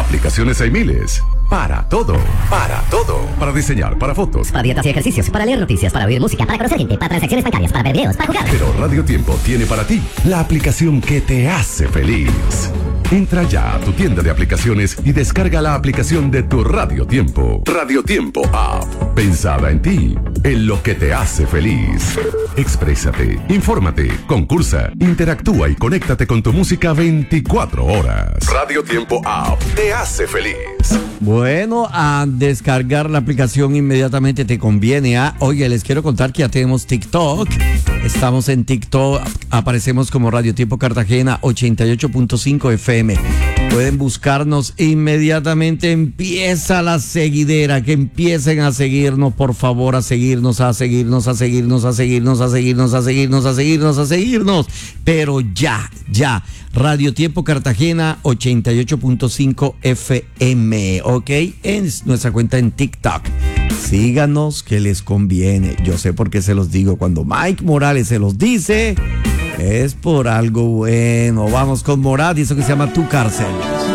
Aplicaciones hay miles. Para todo. Para diseñar, para fotos. Para dietas y ejercicios, para leer noticias, para oír música, para conocer gente, para transacciones bancarias, para ver videos, para jugar. Pero Radio Tiempo tiene para ti la aplicación que te hace feliz. Entra ya a tu tienda de aplicaciones y descarga la aplicación de tu Radio Tiempo. Radio Tiempo App. Pensada en ti, en lo que te hace feliz. Exprésate, infórmate, concursa, interactúa y conéctate con tu música 24 horas. Radio Tiempo App te hace feliz. Bueno, a descargar la aplicación inmediatamente te conviene. Oye, les quiero contar que ya tenemos TikTok. Estamos en TikTok, aparecemos como Radio Tiempo Cartagena 88.5 FM. Pueden buscarnos inmediatamente. Empieza la seguidera, que empiecen a seguirnos, por favor, a seguirnos. Pero ya. Radio Tiempo Cartagena 88.5 FM, ¿ok? En nuestra cuenta en TikTok. Síganos, que les conviene. Yo sé por qué se los digo. Cuando Mike Morales se los dice, es por algo bueno. Vamos con Morat y eso que se llama Tu Cárcel.